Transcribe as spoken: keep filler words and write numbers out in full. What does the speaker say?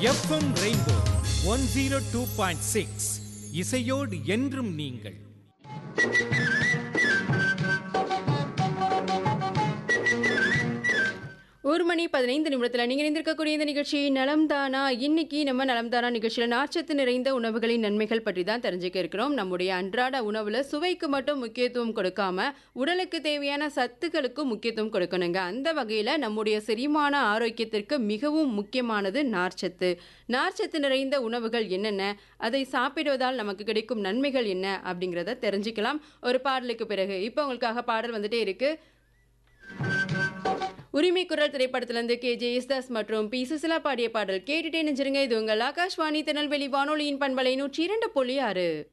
FM rainbow one zero two point six இசையோடு என்றும் நீங்கள். ஒரு மணி பதினைந்து நிமிடத்தில் நீங்கள் இருந்திருக்கக்கூடிய இந்த நிகழ்ச்சி நலம் தானா. இன்னைக்கு நம்ம நலம் தானா நிகழ்ச்சியில் நார்ச்சத்து நிறைந்த உணவுகளின் நன்மைகள் பற்றி தான் தெரிஞ்சுக்க இருக்கிறோம். நம்முடைய அன்றாட உணவில் சுவைக்கு மட்டும் முக்கியத்துவம் கொடுக்காம உடலுக்கு தேவையான சத்துக்களுக்கும் முக்கியத்துவம் கொடுக்கணுங்க. அந்த வகையில் நம்முடைய செரிமான ஆரோக்கியத்திற்கு மிகவும் முக்கியமானது நார்ச்சத்து. நார்ச்சத்து நிறைந்த உணவுகள் என்னென்ன, அதை சாப்பிடுவதால் நமக்கு கிடைக்கும் நன்மைகள் என்ன அப்படிங்கிறத தெரிஞ்சுக்கலாம் ஒரு பாடலுக்கு பிறகு. இப்போ உங்களுக்காக பாடல் வந்துட்டே இருக்கு. உரிமை குரல் திரைப்படத்திலிருந்து கே ஜே யேசுதாஸ் மற்றும் பி சுசிலா பாடிய பாடல் கேட்டுட்டே நெஞ்சிருங்க. இது உங்கள் ஆகாஷ்வாணி திருநெல்வேலி வானொலியின் பண்பலை நூற்றி இரண்டு புள்ளி ஆறு.